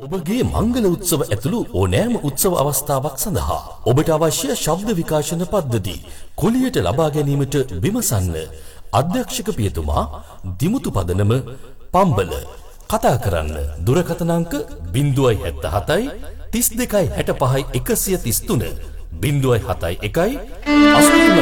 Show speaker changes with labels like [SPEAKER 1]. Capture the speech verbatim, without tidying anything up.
[SPEAKER 1] ඔබගේ මංගල උත්සව ඇතුළු ඕනෑම උත්සව අවස්ථාවක් සඳහා ඔබට අවශ්‍ය ශබ්ද විකාශන පද්ධති කුලියට ලබා ගැනීමට විමසන්න. අධ්‍යක්ෂක පියතුමා දිමුතු පදනම පම්බල. කතා කරන්න දුරකථන අංක ज़ीरो सात सात तीस दो six හැට පහයි එකසිය තිස් තුන ज़ीरो सात एक